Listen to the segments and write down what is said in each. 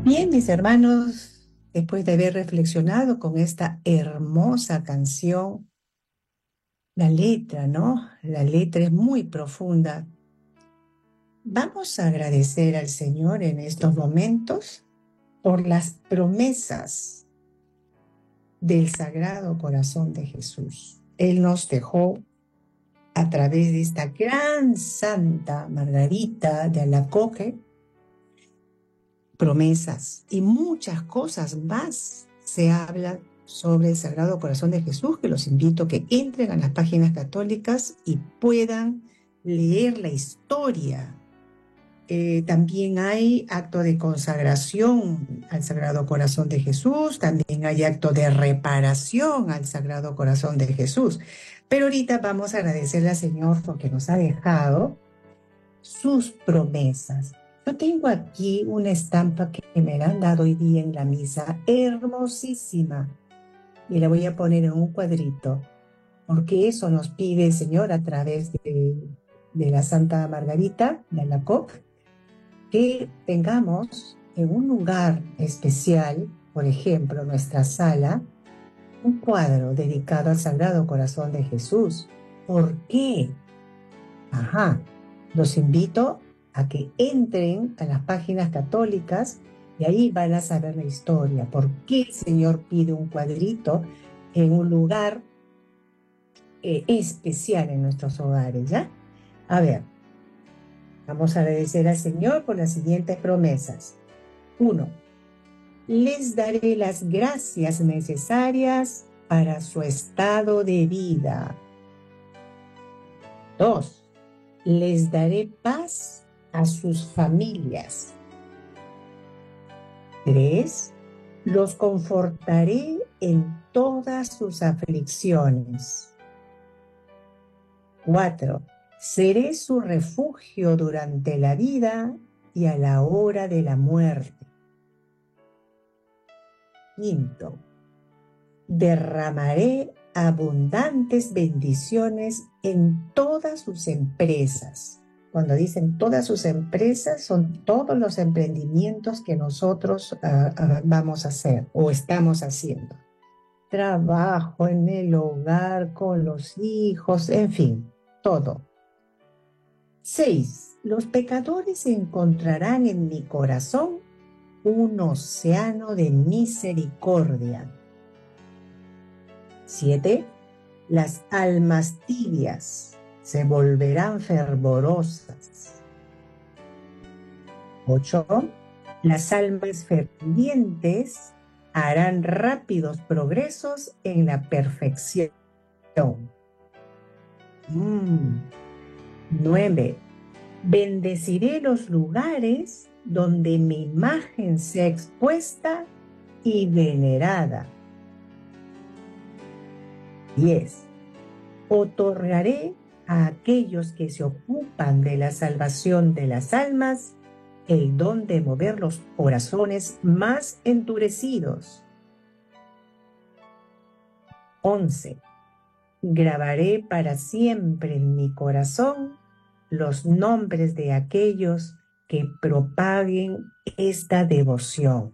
Bien, mis hermanos, después de haber reflexionado con esta hermosa canción, la letra, ¿no? La letra es muy profunda. Vamos a agradecer al Señor en estos momentos por las promesas del Sagrado Corazón de Jesús. Él nos dejó a través de esta gran Santa Margarita de Alacoque promesas y muchas cosas más se habla sobre el Sagrado Corazón de Jesús, que los invito a que entren a las páginas católicas y puedan leer la historia. También hay acto de consagración al Sagrado Corazón de Jesús, también hay acto de reparación al Sagrado Corazón de Jesús. Pero ahorita vamos a agradecerle al Señor porque nos ha dejado sus promesas. Yo tengo aquí una estampa que me la han dado hoy día en la misa, hermosísima, y la voy a poner en un cuadrito, porque eso nos pide el Señor a través de la Santa Margarita de Alacoque, que tengamos en un lugar especial, por ejemplo, nuestra sala, un cuadro dedicado al Sagrado Corazón de Jesús. ¿Por qué? Ajá, los invito a que entren a las páginas católicas y ahí van a saber la historia. ¿Por qué el Señor pide un cuadrito en un lugar especial en nuestros hogares? ¿Ya? A ver, vamos a agradecer al Señor por las siguientes promesas. 1. Les daré las gracias necesarias para su estado de vida. 2. Les daré paz a sus familias. 3. Los confortaré en todas sus aflicciones. 4. Seré su refugio durante la vida y a la hora de la muerte. 5. Derramaré abundantes bendiciones en todas sus empresas. Cuando dicen todas sus empresas, son todos los emprendimientos que nosotros vamos a hacer o estamos haciendo. Trabajo en el hogar, con los hijos, en fin, todo. 6. Los pecadores encontrarán en mi corazón un océano de misericordia. 7. Las almas tibias se volverán fervorosas. 8. Las almas fervientes harán rápidos progresos en la perfección. 9. Bendeciré los lugares donde mi imagen sea expuesta y venerada. 10. Otorgaré a aquellos que se ocupan de la salvación de las almas el don de mover los corazones más endurecidos. 11. Grabaré para siempre en mi corazón los nombres de aquellos que propaguen esta devoción.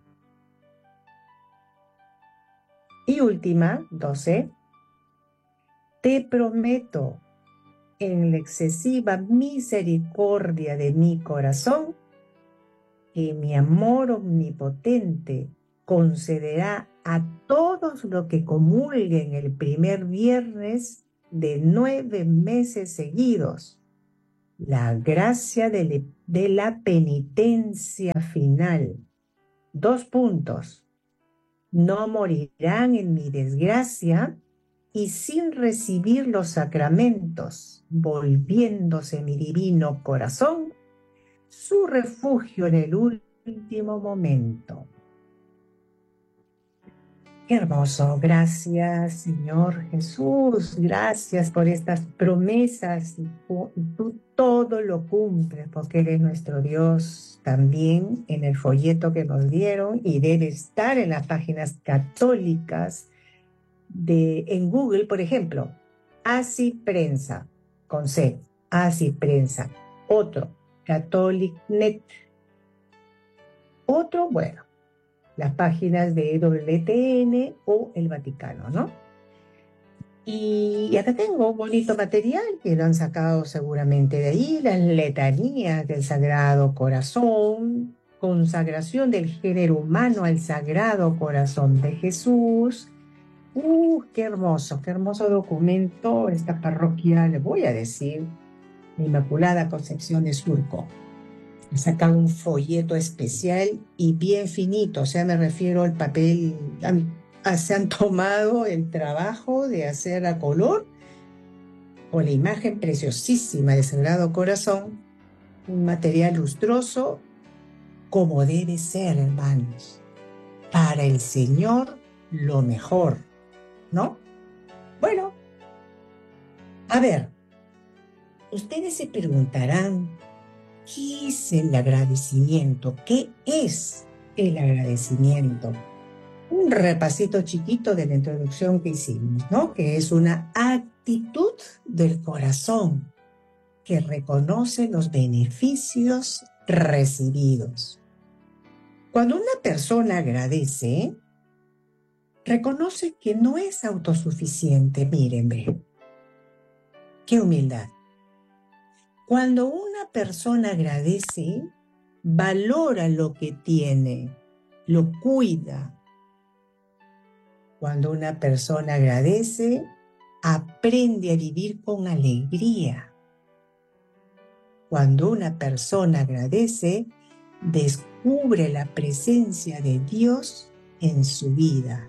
Y última, 12. Te prometo, en la excesiva misericordia de mi corazón, que mi amor omnipotente concederá a todos los que comulguen el primer viernes de 9 meses seguidos la gracia de la penitencia final. 2 puntos. No morirán en mi desgracia y sin recibir los sacramentos, volviéndose mi divino corazón su refugio en el último momento. Qué hermoso. Gracias, Señor Jesús. Gracias por estas promesas. Y tú todo lo cumples porque eres nuestro Dios también en el folleto que nos dieron y debe estar en las páginas católicas en Google, por ejemplo. Así Prensa, con C. Así Prensa. Otro, CatholicNet. Otro, bueno, las páginas de WTN o el Vaticano, ¿no? Y acá tengo un bonito material que lo han sacado seguramente de ahí, las letanías del Sagrado Corazón, consagración del género humano al Sagrado Corazón de Jesús. Qué hermoso documento esta parroquia, le voy a decir, Inmaculada Concepción de Surco. Han sacado un folleto especial y bien finito, o sea, me refiero al papel, se han tomado el trabajo de hacer a color con la imagen preciosísima del Sagrado Corazón, un material lustroso como debe ser, hermanos. Para el Señor, lo mejor, ¿no? Bueno, a ver, ustedes se preguntarán, ¿qué es el agradecimiento? ¿Qué es el agradecimiento? Un repasito chiquito de la introducción que hicimos, ¿no? Que es una actitud del corazón que reconoce los beneficios recibidos. Cuando una persona agradece, reconoce que no es autosuficiente. Mírenme, qué humildad. Cuando una persona agradece, valora lo que tiene, lo cuida. Cuando una persona agradece, aprende a vivir con alegría. Cuando una persona agradece, descubre la presencia de Dios en su vida.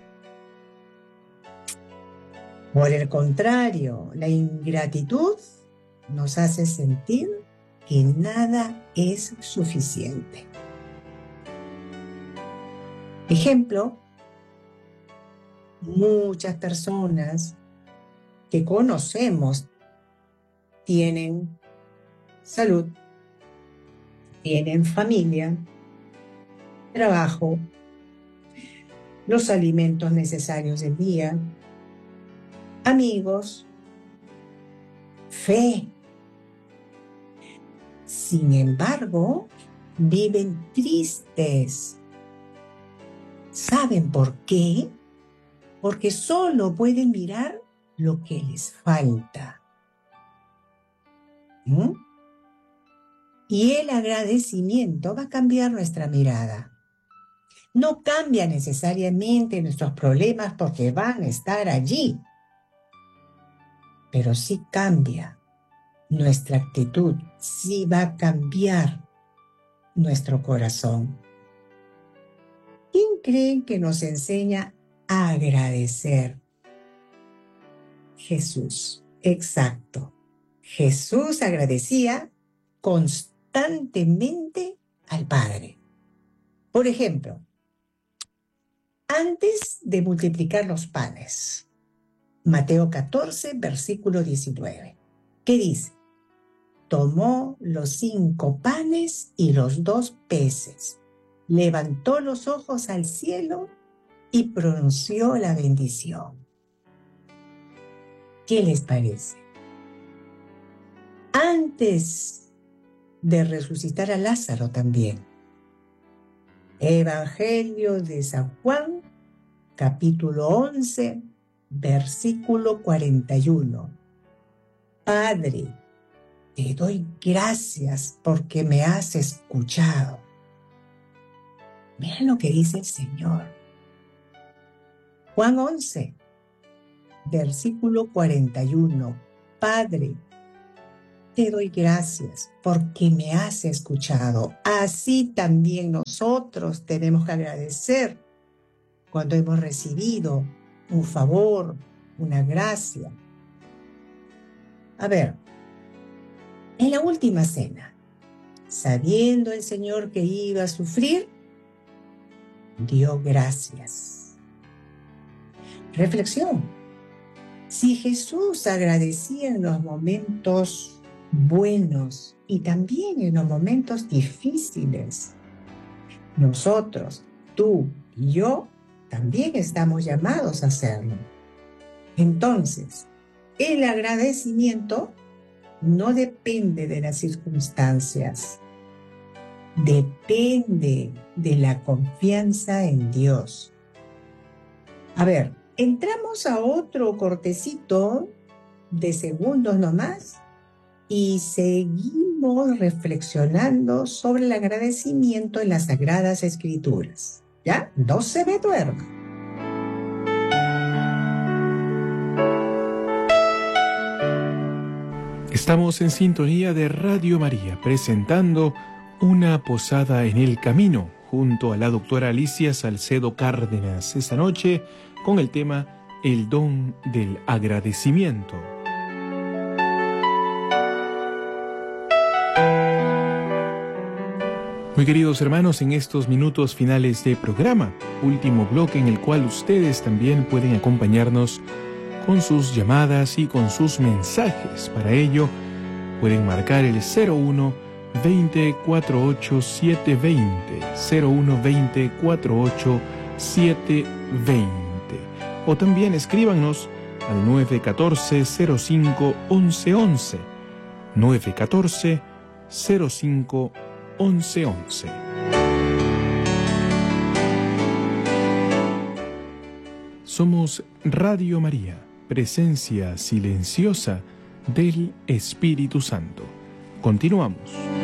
Por el contrario, la ingratitud nos hace sentir que nada es suficiente. Ejemplo, muchas personas que conocemos tienen salud, tienen familia, trabajo, los alimentos necesarios del día, amigos, fe. Sin embargo, viven tristes. ¿Saben por qué? Porque solo pueden mirar lo que les falta. Y el agradecimiento va a cambiar nuestra mirada. No cambia necesariamente nuestros problemas porque van a estar allí, pero sí cambia nuestra actitud, sí va a cambiar nuestro corazón. ¿Quién creen que nos enseña a agradecer? Jesús, exacto. Jesús agradecía constantemente al Padre. Por ejemplo, antes de multiplicar los panes, Mateo 14, versículo 19, ¿qué dice? Tomó los 5 panes y los 2 peces, levantó los ojos al cielo y pronunció la bendición. ¿Qué les parece? Antes de resucitar a Lázaro también. Evangelio de San Juan, capítulo 11, versículo 41. Padre, te doy gracias porque me has escuchado. Mira lo que dice el Señor. Juan 11, versículo 41. Padre, te doy gracias porque me has escuchado. Así también nosotros tenemos que agradecer cuando hemos recibido un favor, una gracia. A ver, en la última cena, sabiendo el Señor que iba a sufrir, dio gracias. Reflexión. Si Jesús agradecía en los momentos buenos y también en los momentos difíciles, nosotros, tú y yo, también estamos llamados a hacerlo. Entonces, el agradecimiento no depende de las circunstancias. depende de la confianza en Dios. A ver, entramos a otro cortecito de segundos nomás y seguimos reflexionando sobre el agradecimiento en las Sagradas Escrituras. ¿Ya? No se me duerma. Estamos en sintonía de Radio María, presentando Una Posada en el Camino, junto a la doctora Alicia Salcedo Cárdenas, esta noche con el tema El don del agradecimiento. Muy queridos hermanos, en estos minutos finales de programa, último bloque en el cual ustedes también pueden acompañarnos con sus llamadas y con sus mensajes. Para ello, pueden marcar el 01 20 48 720, 01 20 48 720. O también escríbanos al 914 05 1111, 914 05 1111. Somos Radio María, presencia silenciosa del Espíritu Santo. Continuamos.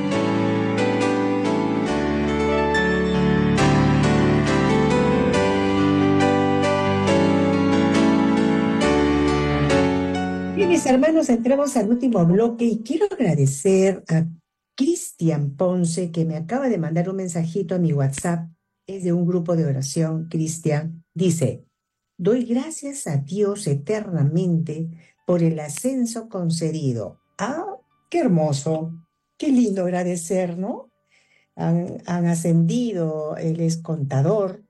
Bien, mis hermanos, entramos al último bloque y quiero agradecer a Cristian Ponce, que me acaba de mandar un mensajito a mi WhatsApp. Es de un grupo de oración. Cristian dice: doy gracias a Dios eternamente por el ascenso concedido. ¡Ah, qué hermoso! Qué lindo agradecer, ¿no? Han ascendido, él es contador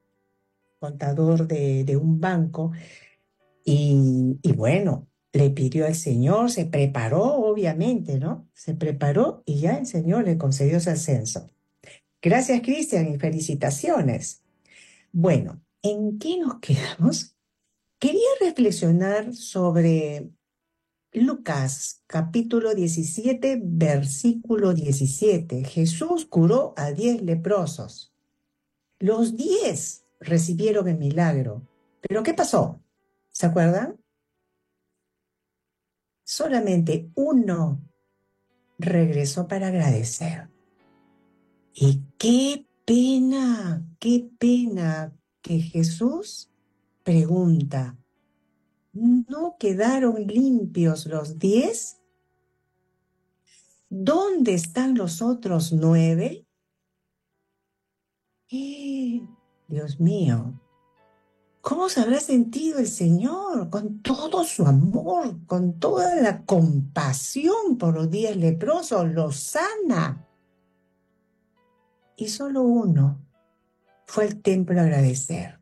de un banco, y bueno, le pidió al Señor, se preparó, obviamente, ¿no? Se preparó y ya el Señor le concedió ese ascenso. Gracias, Cristian, y felicitaciones. Bueno, ¿en qué nos quedamos? Quería reflexionar sobre Lucas, capítulo 17, versículo 17. Jesús curó a 10 leprosos. Los 10 recibieron el milagro. ¿Pero qué pasó? ¿Se acuerdan? Solamente uno regresó para agradecer. Y qué pena que Jesús pregunta: ¿no quedaron limpios los 10? ¿Dónde están los otros 9? Dios mío, ¿cómo se habrá sentido el Señor con todo su amor, con toda la compasión por los 10 leprosos? Los sana. Y solo uno fue al templo a agradecer.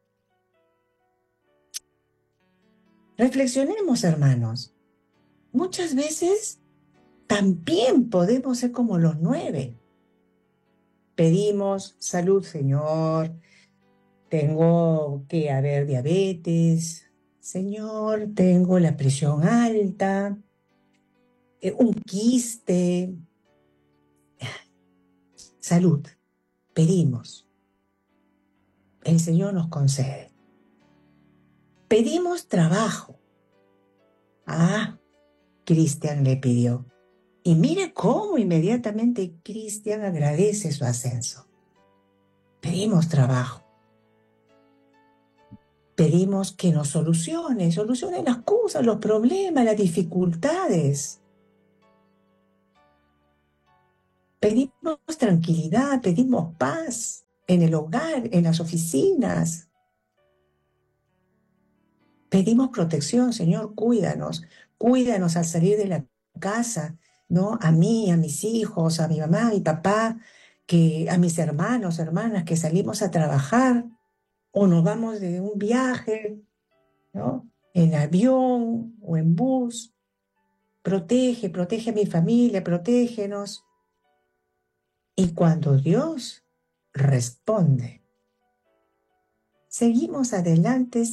Reflexionemos, hermanos. Muchas veces también podemos ser como los 9. Pedimos: salud, Señor. Tengo que haber diabetes. Señor, tengo la presión alta, un quiste. Salud. Pedimos. El Señor nos concede. Pedimos trabajo. Cristian le pidió. Y mire cómo inmediatamente Cristian agradece su ascenso. Pedimos trabajo. Pedimos que nos solucione las cosas, los problemas, las dificultades. Pedimos tranquilidad, pedimos paz en el hogar, en las oficinas. Pedimos protección: Señor, cuídanos al salir de la casa, ¿no? A mí, a mis hijos, a mi mamá, a mi papá, a mis hermanos, hermanas, que salimos a trabajar o nos vamos de un viaje, ¿no? En avión o en bus. Protege a mi familia, protégenos. Y cuando Dios responde, seguimos adelante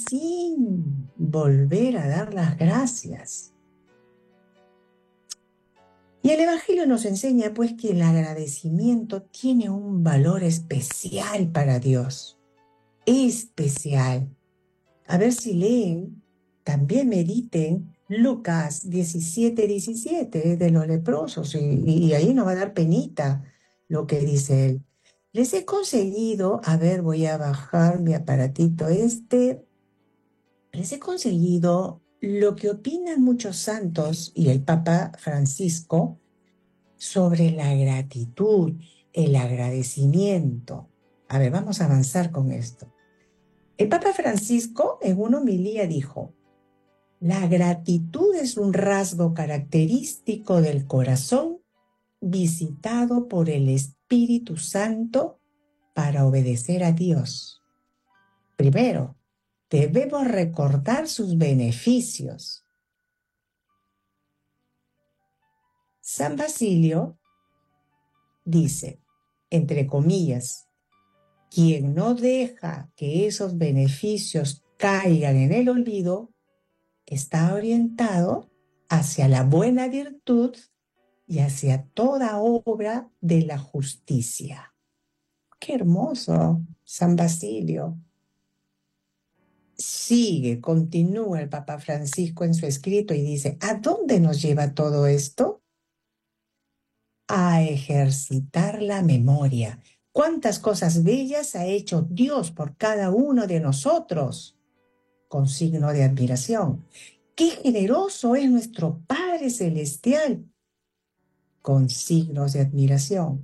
sin volver a dar las gracias. Y el Evangelio nos enseña pues que el agradecimiento tiene un valor especial para Dios. Especial. A ver si leen, también mediten Lucas 17:17 de los leprosos y ahí nos va a dar penita lo que dice él. Les he conseguido, a ver, voy a bajar mi aparatito les he conseguido lo que opinan muchos santos y el Papa Francisco sobre la gratitud, el agradecimiento. A ver, vamos a avanzar con esto. El Papa Francisco en una homilía dijo: la gratitud es un rasgo característico del corazón visitado por el Espíritu Santo para obedecer a Dios. Primero, debemos recordar sus beneficios. San Basilio dice, entre comillas, quien no deja que esos beneficios caigan en el olvido, está orientado hacia la buena virtud y hacia toda obra de la justicia. ¡Qué hermoso, San Basilio! Continúa el Papa Francisco en su escrito y dice, ¿a dónde nos lleva todo esto? A ejercitar la memoria. ¿Cuántas cosas bellas ha hecho Dios por cada uno de nosotros? Con signo de admiración. ¡Qué generoso es nuestro Padre Celestial! Con signos de admiración.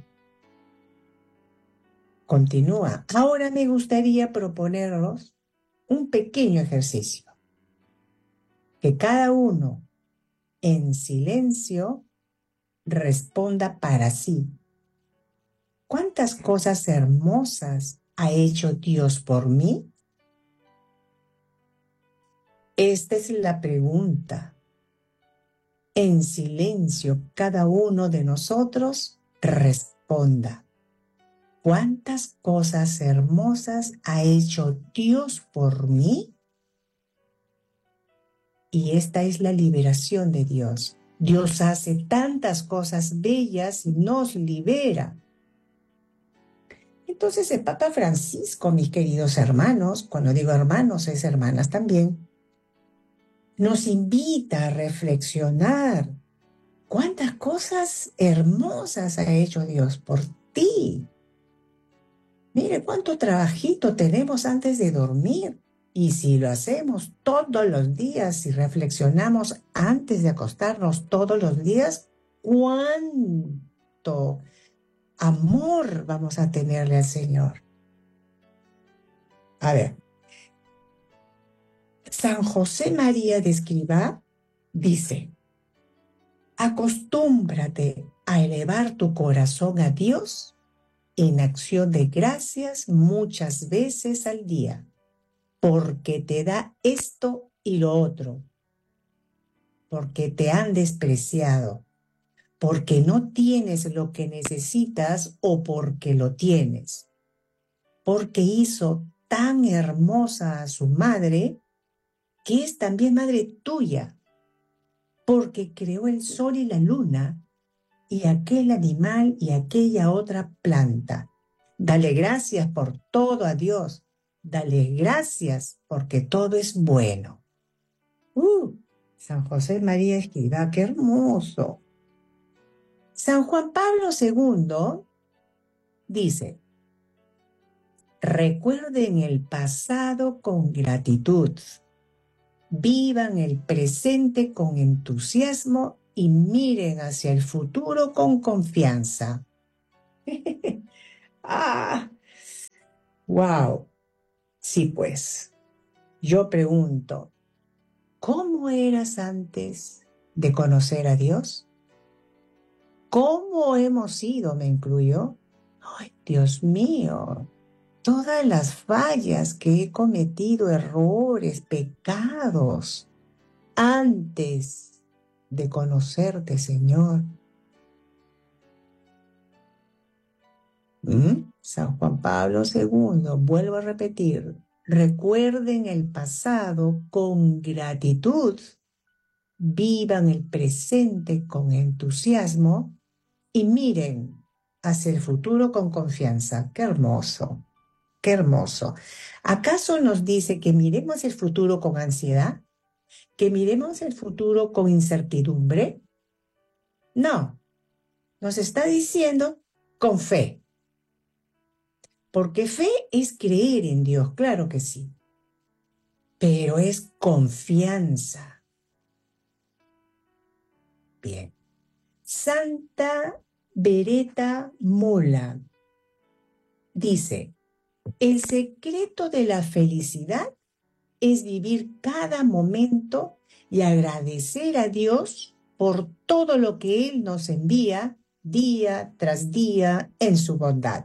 Continúa. Ahora me gustaría proponernos un pequeño ejercicio. Que cada uno, en silencio, responda para sí. ¿Cuántas cosas hermosas ha hecho Dios por mí? Esta es la pregunta. En silencio, cada uno de nosotros responda. ¿Cuántas cosas hermosas ha hecho Dios por mí? Y esta es la liberación de Dios. Dios hace tantas cosas bellas y nos libera. Entonces el Papa Francisco, mis queridos hermanos, cuando digo hermanos es hermanas también, nos invita a reflexionar. ¿Cuántas cosas hermosas ha hecho Dios por ti? Mire cuánto trabajito tenemos antes de dormir. Y si lo hacemos todos los días, si reflexionamos antes de acostarnos todos los días, ¿cuánto amor vamos a tenerle al Señor? A ver, San José María de Escribá dice, acostúmbrate a elevar tu corazón a Dios en acción de gracias muchas veces al día, porque te da esto y lo otro, porque te han despreciado, porque no tienes lo que necesitas o porque lo tienes, porque hizo tan hermosa a su madre, que es también madre tuya, porque creó el sol y la luna, y aquel animal y aquella otra planta. Dale gracias por todo a Dios. Dale gracias porque todo es bueno. San José María Escrivá, qué hermoso. San Juan Pablo II dice, recuerden el pasado con gratitud, vivan el presente con entusiasmo y miren hacia el futuro con confianza. ¡Wow! Sí, pues, yo pregunto, ¿cómo eras antes de conocer a Dios? ¿Cómo hemos sido, me incluyo? ¡Ay, Dios mío! Todas las fallas que he cometido, errores, pecados, antes de conocerte, Señor. San Juan Pablo II, vuelvo a repetir, recuerden el pasado con gratitud, vivan el presente con entusiasmo y miren hacia el futuro con confianza. ¡Qué hermoso! ¡Qué hermoso! ¿Acaso nos dice que miremos el futuro con ansiedad? ¿Que miremos el futuro con incertidumbre? No, nos está diciendo con fe. Porque fe es creer en Dios, claro que sí, pero es confianza. Bien. Santa Beretta Mola dice, el secreto de la felicidad es vivir cada momento y agradecer a Dios por todo lo que Él nos envía día tras día en su bondad.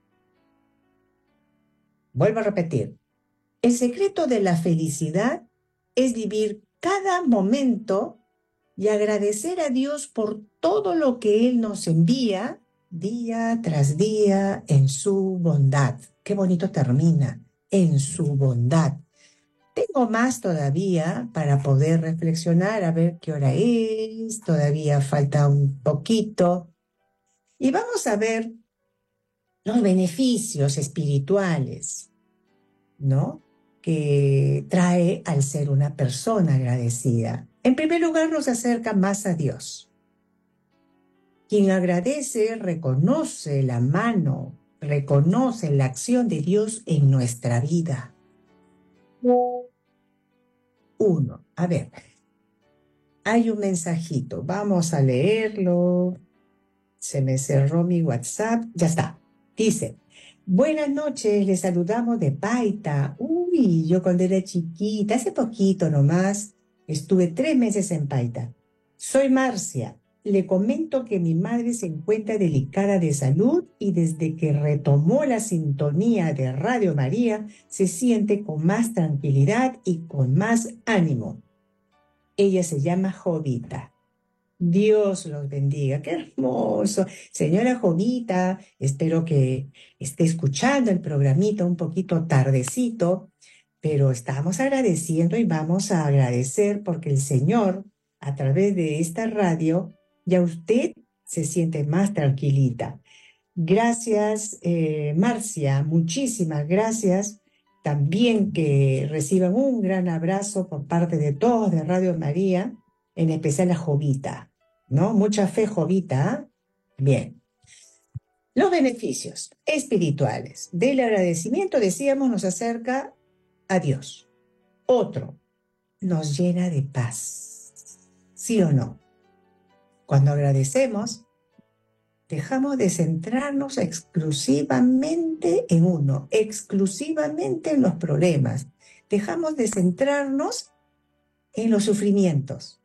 Vuelvo a repetir, el secreto de la felicidad es vivir cada momento y agradecer a Dios por todo lo que Él nos envía día tras día en su bondad. Qué bonito termina, en su bondad. Tengo más todavía para poder reflexionar, a ver qué hora es, todavía falta un poquito. Y vamos a ver los beneficios espirituales, ¿no?, que trae al ser una persona agradecida. En primer lugar, nos acerca más a Dios. Quien agradece reconoce la mano, reconoce la acción de Dios en nuestra vida. Uno, a ver, hay un mensajito, vamos a leerlo. Se me cerró mi WhatsApp, ya está. Dice, buenas noches, les saludamos de Paita. Uy, yo cuando era chiquita, hace poquito nomás, estuve 3 meses en Paita. Soy Marcia. Le comento que mi madre se encuentra delicada de salud y desde que retomó la sintonía de Radio María, se siente con más tranquilidad y con más ánimo. Ella se llama Jovita. Dios los bendiga. ¡Qué hermoso! Señora Jovita, espero que esté escuchando el programita un poquito tardecito, pero estamos agradeciendo y vamos a agradecer porque el Señor, a través de esta radio, ya usted se siente más tranquilita. Gracias, Marcia, muchísimas gracias. También que reciban un gran abrazo por parte de todos de Radio María, en especial a Jovita, ¿no? Mucha fe, Jovita. Bien. Los beneficios espirituales del agradecimiento, decíamos, nos acerca a Dios. Otro, nos llena de paz. ¿Sí o no? Cuando agradecemos, dejamos de centrarnos exclusivamente en uno, exclusivamente en los problemas. Dejamos de centrarnos en los sufrimientos.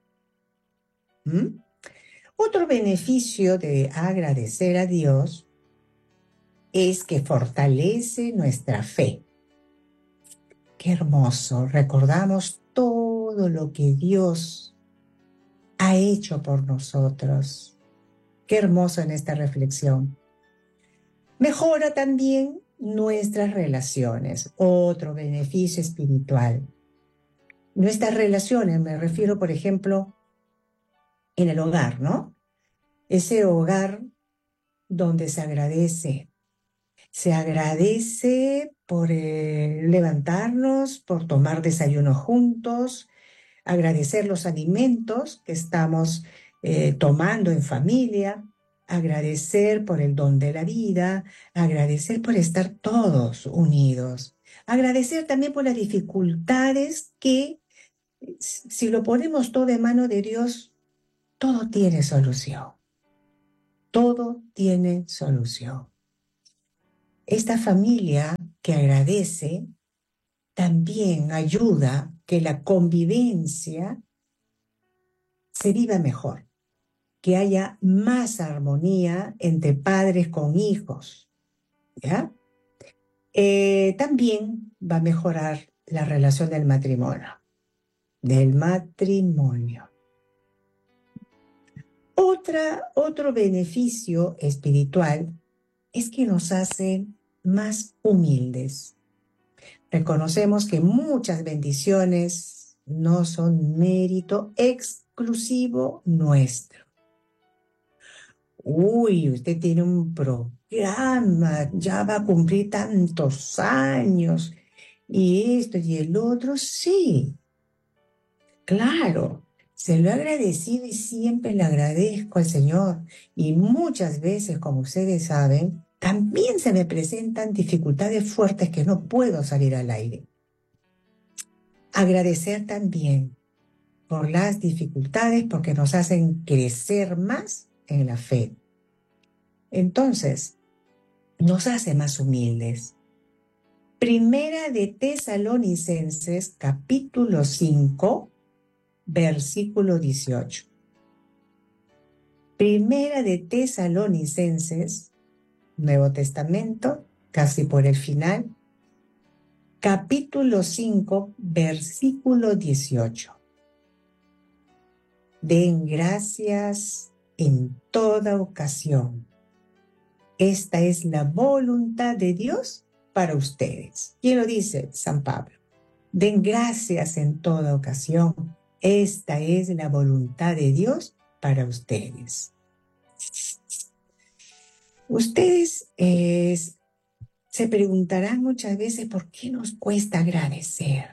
Otro beneficio de agradecer a Dios es que fortalece nuestra fe. Qué hermoso. Recordamos todo lo que Dios ha hecho por nosotros. Qué hermoso en esta reflexión. Mejora también nuestras relaciones. Otro beneficio espiritual. Nuestras relaciones, me refiero, por ejemplo, en el hogar, ¿no? Ese hogar donde se agradece. Se agradece por levantarnos, por tomar desayuno juntos, agradecer los alimentos que estamos tomando en familia, agradecer por el don de la vida, agradecer por estar todos unidos, agradecer también por las dificultades que, si lo ponemos todo en mano de Dios, todo tiene solución. Todo tiene solución. Esta familia que agradece también ayuda que la convivencia se viva mejor, que haya más armonía entre padres con hijos, ¿ya? También va a mejorar la relación del matrimonio. Otro beneficio espiritual es que nos hace más humildes. Reconocemos que muchas bendiciones no son mérito exclusivo nuestro. Uy, usted tiene un programa, ya va a cumplir tantos años, y esto y el otro, sí, claro, se lo he agradecido y siempre le agradezco al Señor. Y muchas veces, como ustedes saben, también se me presentan dificultades fuertes que no puedo salir al aire. Agradecer también por las dificultades porque nos hacen crecer más en la fe. Entonces, nos hace más humildes. Primera de Tesalonicenses, capítulo 5, versículo 18. Primera de Tesalonicenses, Nuevo Testamento, casi por el final, capítulo 5, versículo 18. Den gracias en toda ocasión. Esta es la voluntad de Dios para ustedes. ¿Quién lo dice? San Pablo. Den gracias en toda ocasión. Esta es la voluntad de Dios para ustedes. Ustedes se preguntarán muchas veces por qué nos cuesta agradecer.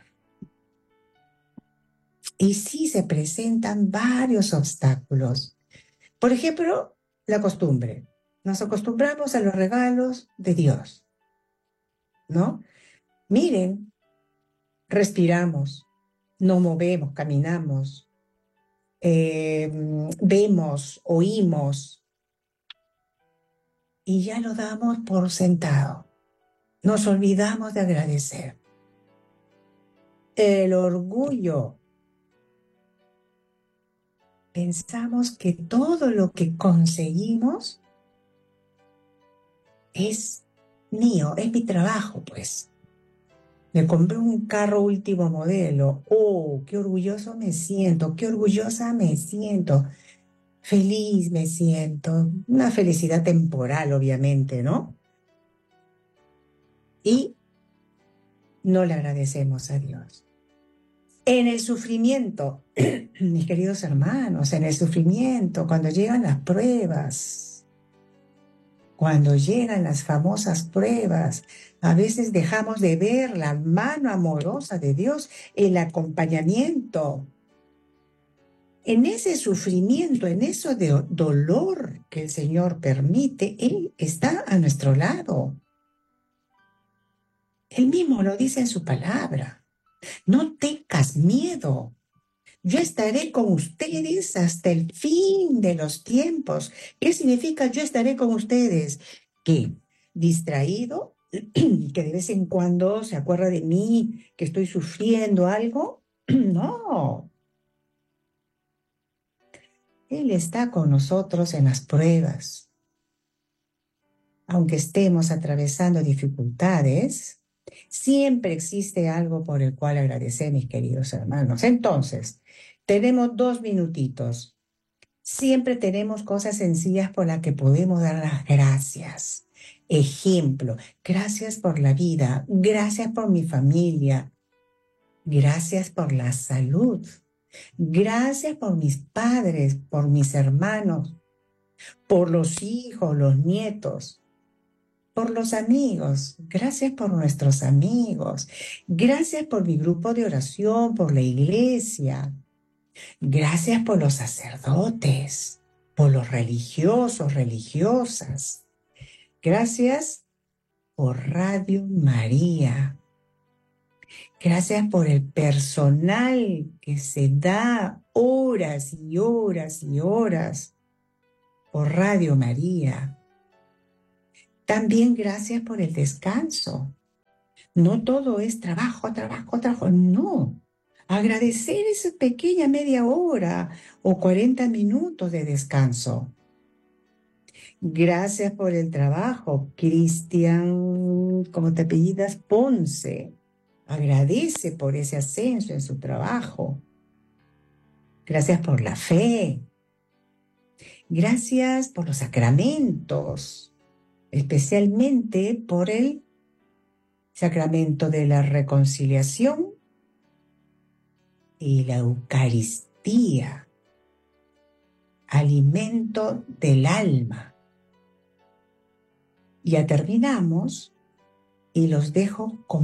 Y sí se presentan varios obstáculos. Por ejemplo, la costumbre. Nos acostumbramos a los regalos de Dios, ¿no? Miren, respiramos, nos movemos, caminamos, vemos, oímos y ya lo damos por sentado. Nos olvidamos de agradecer. El orgullo. Pensamos que todo lo que conseguimos es mío, es mi trabajo, pues. Me compré un carro último modelo. ¡Oh, qué orgulloso me siento! ¡Qué orgullosa me siento! Feliz me siento. Una felicidad temporal, obviamente, ¿no? Y no le agradecemos a Dios. En el sufrimiento, mis queridos hermanos, en el sufrimiento, cuando llegan las pruebas, cuando llegan las famosas pruebas, a veces dejamos de ver la mano amorosa de Dios, el acompañamiento. En ese sufrimiento, en ese dolor que el Señor permite, Él está a nuestro lado. Él mismo lo dice en su palabra. No tengas miedo. Yo estaré con ustedes hasta el fin de los tiempos. ¿Qué significa yo estaré con ustedes? ¿Qué? ¿Distraído? ¿Que de vez en cuando se acuerda de mí, que estoy sufriendo algo? No. Él está con nosotros en las pruebas. Aunque estemos atravesando dificultades, siempre existe algo por el cual agradecer, mis queridos hermanos. Entonces, tenemos 2 minutitos. Siempre tenemos cosas sencillas por las que podemos dar las gracias. Ejemplo, gracias por la vida, gracias por mi familia, gracias por la salud, gracias por mis padres, por mis hermanos, por los hijos, los nietos. Por los amigos, gracias por nuestros amigos, gracias por mi grupo de oración, por la iglesia, gracias por los sacerdotes, por los religiosos, religiosas, gracias por Radio María, gracias por el personal que se da horas y horas y horas por Radio María. También gracias por el descanso. No todo es trabajo, trabajo, trabajo. No. Agradecer esa pequeña media hora o 40 minutos de descanso. Gracias por el trabajo, Cristian, como te apellidas, Ponce. Agradece por ese ascenso en su trabajo. Gracias por la fe. Gracias por los sacramentos. Especialmente por el sacramento de la reconciliación y la Eucaristía, alimento del alma. Ya terminamos y los dejo con